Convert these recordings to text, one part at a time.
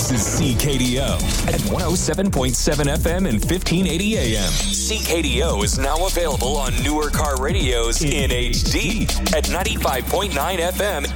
This is CKDO at 107.7 FM and 1580 AM. CKDO is now available on newer car radios in HD at 95.9 FM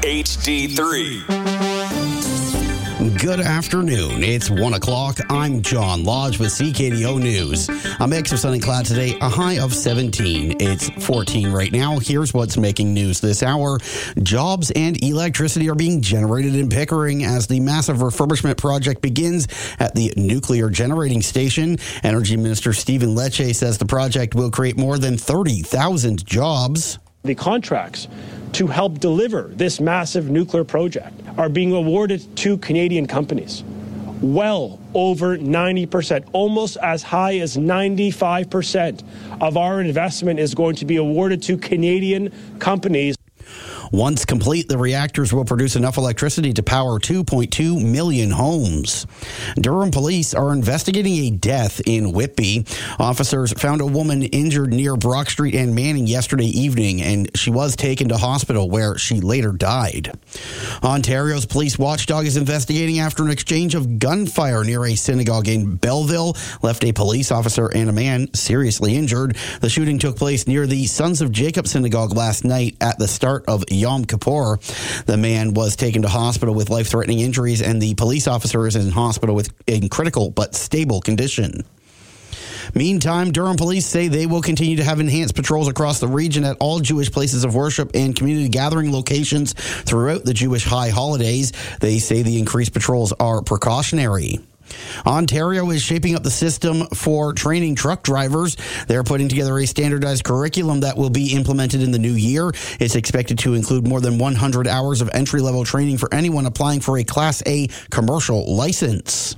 HD3. Good afternoon. It's 1 o'clock. I'm John Lodge with CKDO News. A mix of sun and cloud today, a high of 17. It's 14 right now. Here's what's making news this hour. Jobs and electricity are being generated in Pickering as the massive refurbishment project begins at the nuclear generating station. Energy Minister Stephen Lecce says the project will create more than 30,000 jobs. The contracts to help deliver this massive nuclear project are being awarded to Canadian companies. Well over 90%, almost as high as 95% of our investment is going to be awarded to Canadian companies. Once complete, the reactors will produce enough electricity to power 2.2 million homes. Durham police are investigating a death in Whitby. Officers found a woman injured near Brock Street and Manning yesterday evening, and she was taken to hospital where she later died. Ontario's police watchdog is investigating after an exchange of gunfire near a synagogue in Belleville left a police officer and a man seriously injured. The shooting took place near the Sons of Jacob synagogue last night at the start of Yom Kippur. The man was taken to hospital with life-threatening injuries, and the police officer is in hospital in critical but stable condition. Meantime, Durham police say they will continue to have enhanced patrols across the region at all Jewish places of worship and community gathering locations throughout the Jewish high holidays. They say the increased patrols are precautionary. Ontario is shaping up the system for training truck drivers. They're putting together a standardized curriculum that will be implemented in the new year. It's expected to include more than 100 hours of entry-level training for anyone applying for a Class A commercial license.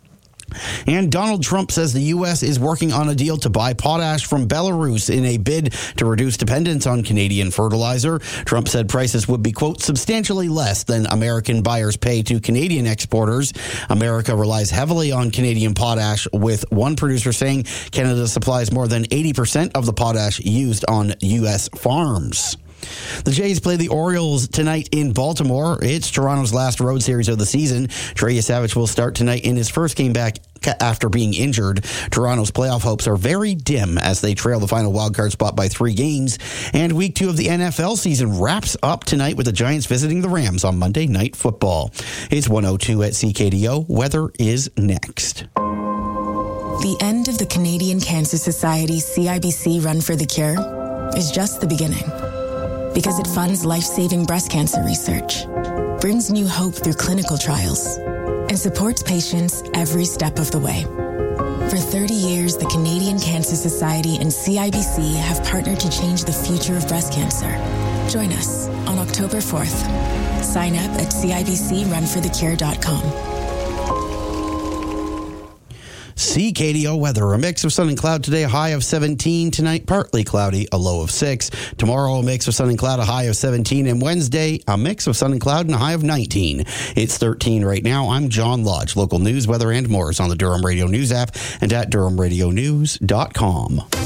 And Donald Trump says the U.S. is working on a deal to buy potash from Belarus in a bid to reduce dependence on Canadian fertilizer. Trump said prices would be, quote, substantially less than American buyers pay to Canadian exporters. America relies heavily on Canadian potash, with one producer saying Canada supplies more than 80% of the potash used on U.S. farms. The Jays play the Orioles tonight in Baltimore. It's Toronto's last road series of the season. Trey Savage will start tonight in his first game back after being injured. Toronto's playoff hopes are very dim as they trail the final wildcard spot by 3 games. And week 2 of the NFL season wraps up tonight with the Giants visiting the Rams on Monday Night Football. It's 1:02 at CKDO. Weather is next. The end of the Canadian Cancer Society CIBC Run for the Cure is just the beginning. Because it funds life-saving breast cancer research, brings new hope through clinical trials, and supports patients every step of the way. For 30 years, the Canadian Cancer Society and CIBC have partnered to change the future of breast cancer. Join us on October 4th. Sign up at cibcrunforthecure.com. CKDO weather, a mix of sun and cloud today, a high of 17. Tonight, partly cloudy, a low of 6. Tomorrow, a mix of sun and cloud, a high of 17. And Wednesday, a mix of sun and cloud and a high of 19. It's 13 right now. I'm John Lodge. Local news, weather, and more is on the Durham Radio News app and at durhamradionews.com.